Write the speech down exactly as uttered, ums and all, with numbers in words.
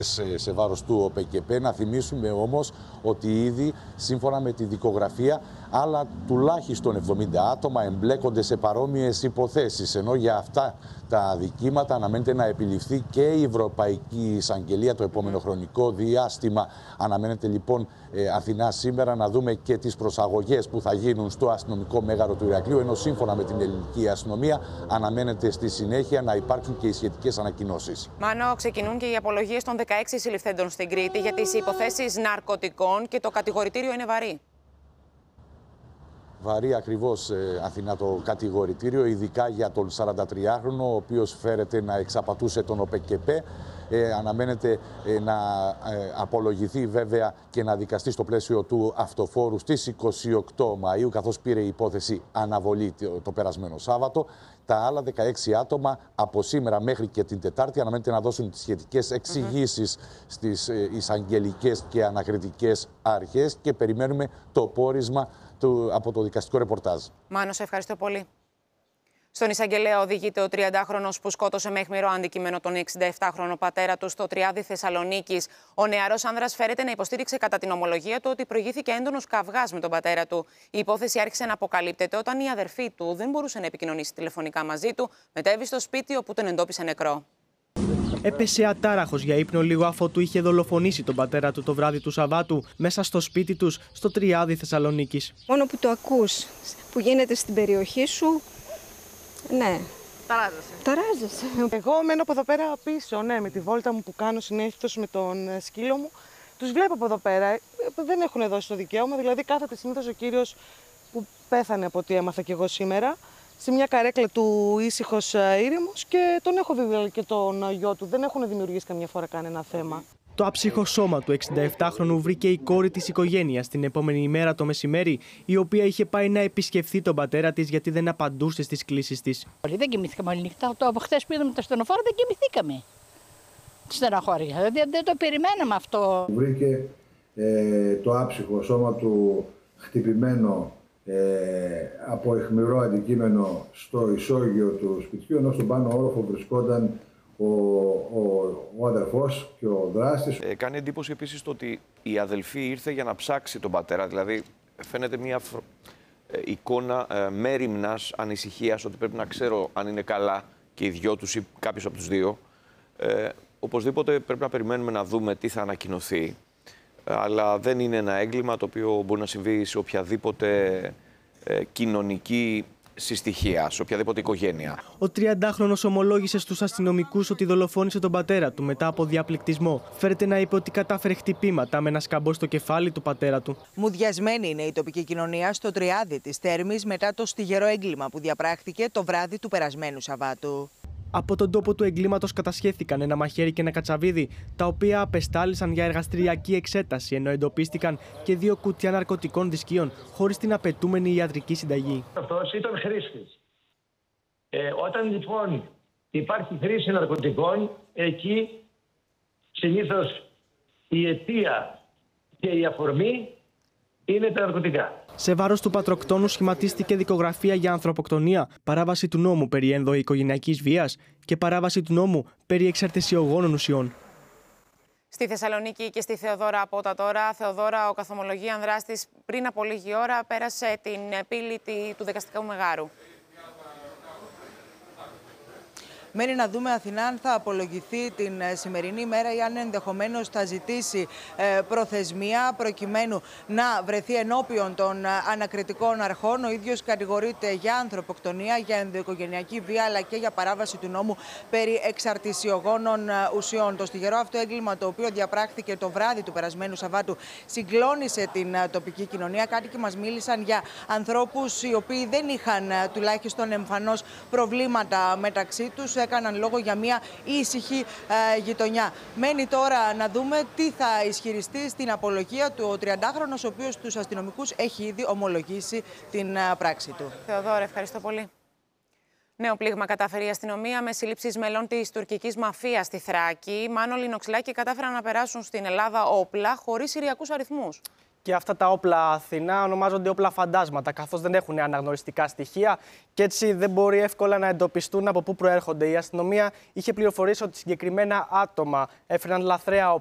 Σε, σε βάρος του ΟΠΕΚΕΠΕ. Να θυμίσουμε όμως ότι ήδη σύμφωνα με τη δικογραφία άλλα τουλάχιστον εβδομήντα άτομα εμπλέκονται σε παρόμοιες υποθέσεις, ενώ για αυτά τα αδικήματα αναμένεται να επιληφθεί και η Ευρωπαϊκή Εισαγγελία το επόμενο χρονικό διάστημα. Αναμένεται λοιπόν ε, Αθηνά σήμερα να δούμε και τις προσαγωγές που θα γίνουν στο αστυνομικό μέγαρο του Ηρακλείου, ενώ σύμφωνα με την ελληνική αστυνομία αναμένεται στη συνέχεια να υπάρξουν και οι σχετικές ανακοινώσεις. Μάνο, ξεκινούν και οι απολογίες των δεκαέξι συλληφθέντων στην Κρήτη για τις υποθέσεις ναρκωτικών και το κατηγορητήριο είναι βαρύ. Βαρύ ακριβώς, ε, Αθηνά, το κατηγορητήριο, ειδικά για τον σαραντατριάχρονο, ο οποίος φέρεται να εξαπατούσε τον ΟΠΕΚΕΠΕ. Ε, αναμένεται ε, να ε, απολογηθεί βέβαια και να δικαστεί στο πλαίσιο του αυτοφόρου στις είκοσι οκτώ Μαΐου, καθώς πήρε η υπόθεση αναβολή το, το περασμένο Σάββατο. Τα άλλα δεκαέξι άτομα από σήμερα μέχρι και την Τετάρτη αναμένεται να δώσουν τις σχετικές εξηγήσεις mm-hmm. στις ε, εισαγγελικές και ανακριτικές αρχές και περιμένουμε το πόρισμα του, από το δικαστικό ρεπορτάζ. Μάνο, σε ευχαριστώ πολύ. Στον εισαγγελέα οδηγείται ο τριαντάχρονος που σκότωσε με αιχμηρό αντικείμενο τον εξηνταεφτάχρονο πατέρα του στο Τριάδι Θεσσαλονίκης. Ο νεαρός άνδρας φέρεται να υποστήριξε κατά την ομολογία του ότι προηγήθηκε έντονος καυγάς με τον πατέρα του. Η υπόθεση άρχισε να αποκαλύπτεται όταν η αδερφή του δεν μπορούσε να επικοινωνήσει τηλεφωνικά μαζί του, μετέβη στο σπίτι όπου τον εντόπισε νεκρό. Έπεσε ατάραχος για ύπνο λίγο αφότου είχε δολοφονήσει τον πατέρα του το βράδυ του Σαββάτου μέσα στο σπίτι τους στο Τριάδι Θεσσαλονίκης. Μόνο που το ακούς που γίνεται στην περιοχή σου, ναι. Ταράζεσαι. Ταράζεσαι. Εγώ μένω από εδώ πέρα πίσω, ναι, με τη βόλτα μου που κάνω συνήθως με τον σκύλο μου. Τους βλέπω από εδώ πέρα. Δεν έχουν δώσει το δικαίωμα. Δηλαδή, κάθεται συνήθως ο κύριος που πέθανε από ό,τι έμαθα κι εγώ σήμερα, σε μια καρέκλα του ήσυχος ήρεμος και τον έχω δει και τον γιο του. Δεν έχουν δημιουργήσει καμιά φορά κανένα θέμα. Το άψυχο σώμα του εξηνταεφτάχρονου βρήκε η κόρη της οικογένειας την επόμενη ημέρα το μεσημέρι, η οποία είχε πάει να επισκεφθεί τον πατέρα της γιατί δεν απαντούσε στις κλήσεις της. Δεν κοιμηθήκαμε όλη νύχτα. Το από χθες που είδαμε το στενοφόρο δεν κοιμηθήκαμε. Τη στεναχώρια. Δεν, δεν το περιμέναμε αυτό. Βρήκε ε, το άψυχο σώμα του χτυπημένο ε, από αιχμηρό αντικείμενο στο ισόγειο του σπιτιού, ενώ στον πάνω όροφο βρισκόταν ο, ο, ο αδερφός και ο δράστης. Ε, κάνει εντύπωση επίσης το ότι η αδελφή ήρθε για να ψάξει τον πατέρα. Δηλαδή φαίνεται μια ε, εικόνα ε, μέριμνας ανησυχίας ότι πρέπει να ξέρω αν είναι καλά και οι δυο τους ή κάποιος από τους δύο. Ε, οπωσδήποτε πρέπει να περιμένουμε να δούμε τι θα ανακοινωθεί. Ε, αλλά δεν είναι ένα έγκλημα το οποίο μπορεί να συμβεί σε οποιαδήποτε ε, κοινωνική συστοιχεία, σε οποιαδήποτε οικογένεια. Ο τριαντάχρονος ομολόγησε στους αστυνομικούς ότι δολοφόνησε τον πατέρα του μετά από διαπληκτισμό. Φέρεται να είπε ότι κατάφερε χτυπήματα με ένα σκαμπό στο κεφάλι του πατέρα του. Μουδιασμένη είναι η τοπική κοινωνία στο Τριάδι της Θέρμης μετά το στιγερό έγκλημα που διαπράχθηκε το βράδυ του περασμένου Σαββάτου. Από τον τόπο του εγκλήματος κατασχέθηκαν ένα μαχαίρι και ένα κατσαβίδι, τα οποία απεστάλησαν για εργαστηριακή εξέταση, ενώ εντοπίστηκαν και δύο κουτιά ναρκωτικών δισκίων χωρίς την απαιτούμενη ιατρική συνταγή. Αυτός ήταν χρήστης. Ε, όταν λοιπόν υπάρχει χρήση ναρκωτικών, εκεί συνήθως η αιτία και η αφορμή είναι τα ναρκωτικά. Σε βάρος του πατροκτόνου σχηματίστηκε δικογραφία για ανθρωποκτονία, παράβαση του νόμου περί ενδοοικογενειακής βίας και παράβαση του νόμου περί εξαρτησιογόνων ουσιών. Στη Θεσσαλονίκη και στη Θεοδόρα από τα τώρα. Θεοδόρα, ο καθομολογίαν δράστης πριν από λίγη ώρα πέρασε την πύλη του δικαστικού μεγάρου. Μένει να δούμε, Αθηνά, αν θα απολογηθεί την σημερινή μέρα ή αν ενδεχομένως θα ζητήσει προθεσμία προκειμένου να βρεθεί ενώπιον των ανακριτικών αρχών. Ο ίδιος κατηγορείται για ανθρωποκτονία, για ενδοοικογενειακή βία αλλά και για παράβαση του νόμου περί εξαρτησιογόνων ουσιών. Το στιγερό αυτό έγκλημα, το οποίο διαπράχθηκε το βράδυ του περασμένου Σαββάτου, συγκλώνησε την τοπική κοινωνία. Κάτοικοι μας μίλησαν για ανθρώπους οι οποίοι δεν είχαν τουλάχιστον εμφανώς προβλήματα μεταξύ τους. Έκαναν λόγο για μια ήσυχη ε, γειτονιά. Μένει τώρα να δούμε τι θα ισχυριστεί στην απολογία του ο τριαντάχρονος, ο οποίος τους αστυνομικούς έχει ήδη ομολογήσει την ε, πράξη του. Θεοδόρα, ευχαριστώ πολύ. Νέο πλήγμα κατάφερε η αστυνομία με συλλήψεις μελών της τουρκικής μαφίας στη Θράκη. Μάνο Λινοξυλάκη κατάφεραν να περάσουν στην Ελλάδα όπλα χωρίς συριακούς αριθμούς. Και αυτά τα όπλα Αθηνά ονομάζονται όπλα φαντάσματα, καθώς δεν έχουν αναγνωριστικά στοιχεία και έτσι δεν μπορεί εύκολα να εντοπιστούν από πού προέρχονται. Η αστυνομία είχε πληροφορήσει ότι συγκεκριμένα άτομα έφεραν λαθρέα όπλα